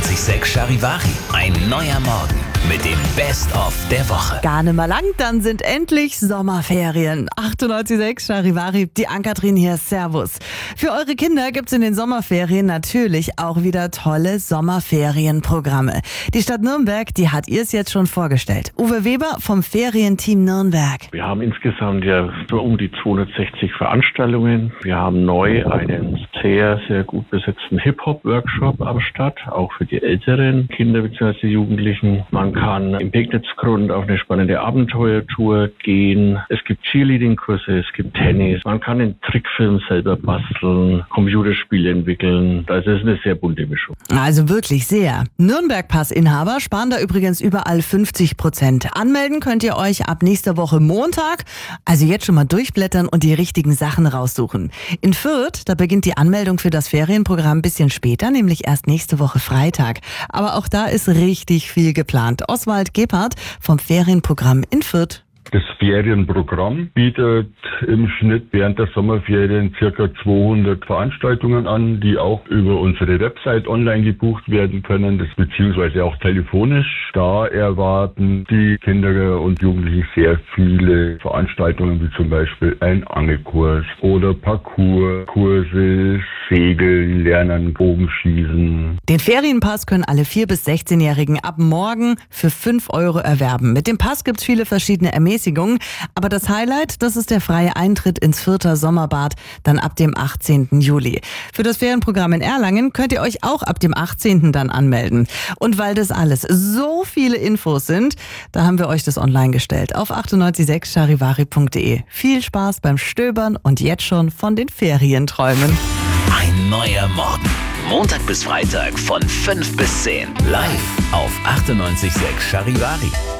98.6 Charivari. Ein neuer Morgen mit dem Best-of der Woche. Gar nicht mehr lang, dann sind endlich Sommerferien. 98.6 Charivari, die Ann-Kathrin hier, servus. Für eure Kinder gibt's in den Sommerferien natürlich auch wieder tolle Sommerferienprogramme. Die Stadt Nürnberg, die hat ihr es jetzt schon vorgestellt. Uwe Weber vom Ferienteam Nürnberg. Wir haben insgesamt ja so um die 260 Veranstaltungen. Wir haben neu einen sehr, sehr gut besetzten Hip-Hop-Workshop am Start, auch für die älteren Kinder bzw. Jugendlichen. Man kann im Pegnitzgrund auf eine spannende Abenteuertour gehen. Es gibt Cheerleading-Kurse, es gibt Tennis. Man kann einen Trickfilm selber basteln, Computerspiele entwickeln. Also es ist eine sehr bunte Mischung. Also wirklich sehr. Nürnberg-Pass-Inhaber sparen da übrigens überall 50%. Anmelden könnt ihr euch ab nächster Woche Montag. Also jetzt schon mal durchblättern und die richtigen Sachen raussuchen. In Fürth, da beginnt die Anmeldung für das Ferienprogramm ein bisschen später, nämlich erst nächste Woche Freitag. Aber auch da ist richtig viel geplant. Oswald Gebhardt vom Ferienprogramm in Fürth. Das Ferienprogramm bietet im Schnitt während der Sommerferien ca. 200 Veranstaltungen an, die auch über unsere Website online gebucht werden können, beziehungsweise auch telefonisch. Da erwarten die Kinder und Jugendlichen sehr viele Veranstaltungen, wie zum Beispiel ein Angelkurs oder Parkourkurse, Segeln, Lernen, Bogenschießen. Den Ferienpass können alle 4- bis 16-Jährigen ab morgen für 5 € erwerben. Mit dem Pass gibt's viele verschiedene Ermäßigungen, aber das Highlight, das ist der freie Eintritt ins Fürther Sommerbad, dann ab dem 18. Juli. Für das Ferienprogramm in Erlangen könnt ihr euch auch ab dem 18. dann anmelden. Und weil das alles so viele Infos sind, da haben wir euch das online gestellt auf 98.6charivari.de. Viel Spaß beim Stöbern und jetzt schon von den Ferienträumen. Ein neuer Morgen. Montag bis Freitag von 5 bis 10. Live auf 98.6 Charivari.